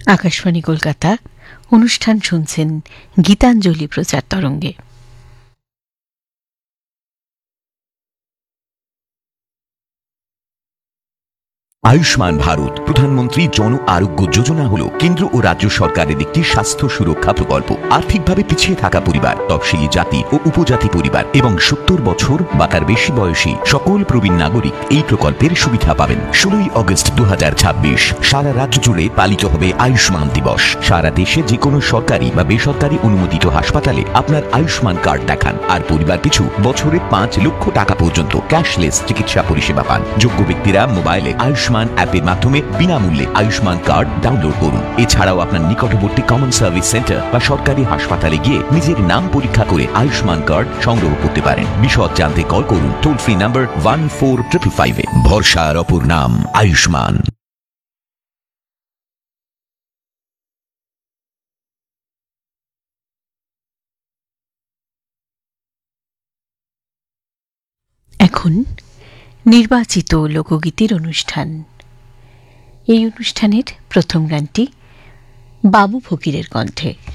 আকাশবাণী কলকাতা। অনুষ্ঠান শুনছেন গীতাঞ্জলি প্রচার তরঙ্গে। আয়ুষ্মান ভারত প্রধানমন্ত্রী জন আরোগ্য যোজনা হল কেন্দ্র ও রাজ্য সরকারের একটি স্বাস্থ্য সুরক্ষা প্রকল্প। আর্থিকভাবে পিছিয়ে থাকা পরিবার, তফসিলি জাতি ও উপজাতি পরিবার এবং 70 বছর বা তার বেশি বয়সী সকল প্রবীণ নাগরিক এই প্রকল্পের সুবিধা পাবেন। 16 আগস্ট 2026 সারা রাজ্য জুড়ে পালিত হবে আয়ুষ্মান দিবস। সারা দেশে যে কোনো সরকারি বা বেসরকারি অনুমোদিত হাসপাতালে আপনার আয়ুষ্মান কার্ড দেখান আর পরিবার পিছু বছরে 5 লক্ষ টাকা পর্যন্ত ক্যাশলেস চিকিৎসা পরিষেবা পান। যোগ্য ব্যক্তিরা মোবাইলে আয়ুষ্মান অ্যাপের মাধ্যমে বিনামূল্যে আয়ুষ্মান কার্ড ডাউনলোড করুন। এছাড়াও আপনার নিকটবর্তী কমন সার্ভিস সেন্টার বা সরকারি হাসপাতালে গিয়ে নিজের নাম পরীক্ষা করে আয়ুষ্মান কার্ড সংগ্রহ করতে পারেন। বিশদ জানতে কল করুন টোল ফ্রি নাম্বার 14555 এ। ভরসার অপর নাম আয়ুষ্মান। এখন নির্বাচিত লোকগীতির অনুষ্ঠান। এই অনুষ্ঠানের প্রথম গানটি বাবু ফকিরের কণ্ঠে।